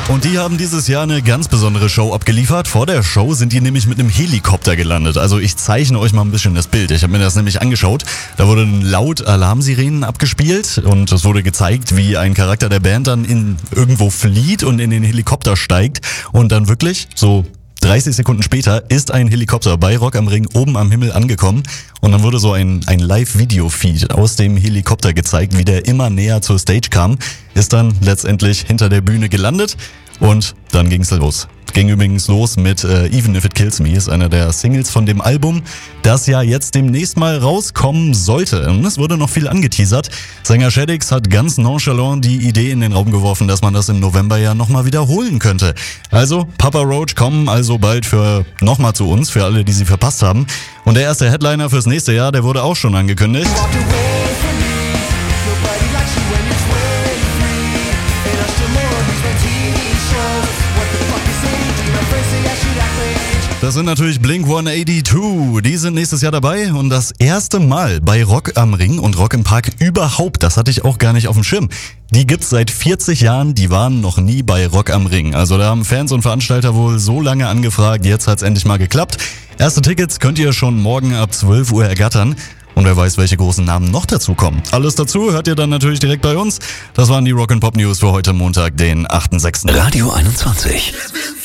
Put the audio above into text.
Und die haben dieses Jahr eine ganz besondere Show abgeliefert. Vor der Show sind die nämlich mit einem Helikopter gelandet. Also ich zeichne euch mal ein bisschen das Bild. Ich habe mir das nämlich angeschaut. Da wurden laut Alarmsirenen abgespielt und es wurde gezeigt, wie ein Charakter der Band dann irgendwo flieht und in den Helikopter steigt und dann wirklich so 30 Sekunden später ist ein Helikopter bei Rock am Ring oben am Himmel angekommen und dann wurde so ein Live-Video-Feed aus dem Helikopter gezeigt, wie der immer näher zur Stage kam, ist dann letztendlich hinter der Bühne gelandet und dann ging's los. Ging übrigens los mit Even If It Kills Me, ist einer der Singles von dem Album, das ja jetzt demnächst mal rauskommen sollte. Und es wurde noch viel angeteasert. Sänger Shaddix hat ganz nonchalant die Idee in den Raum geworfen, dass man das im November ja nochmal wiederholen könnte. Also, Papa Roach kommen also bald nochmal zu uns, für alle, die sie verpasst haben. Und der erste Headliner fürs nächste Jahr, der wurde auch schon angekündigt. Das sind natürlich Blink-182. Die sind nächstes Jahr dabei und das erste Mal bei Rock am Ring und Rock im Park überhaupt. Das hatte ich auch gar nicht auf dem Schirm. Die gibt's seit 40 Jahren, die waren noch nie bei Rock am Ring. Also da haben Fans und Veranstalter wohl so lange angefragt, jetzt hat's endlich mal geklappt. Erste Tickets könnt ihr schon morgen ab 12 Uhr ergattern. Und wer weiß, welche großen Namen noch dazu kommen. Alles dazu hört ihr dann natürlich direkt bei uns. Das waren die Rock & Pop News für heute Montag, den 8.6. Radio 21.